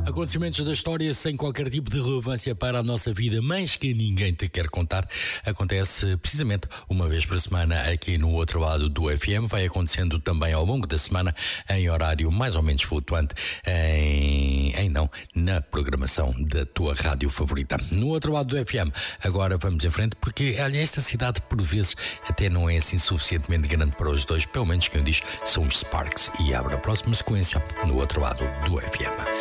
Acontecimentos da história sem qualquer tipo de relevância para a nossa vida, mas que ninguém te quer contar. Acontece precisamente uma vez por semana aqui no outro lado do FM. Vai acontecendo também ao longo da semana em horário mais ou menos flutuante na programação da tua rádio favorita. No outro lado do FM, agora vamos em frente porque, olha, esta cidade por vezes até não é assim suficientemente grande para os dois, pelo menos quem diz são os Sparks, e abre a próxima sequência no outro lado do FM.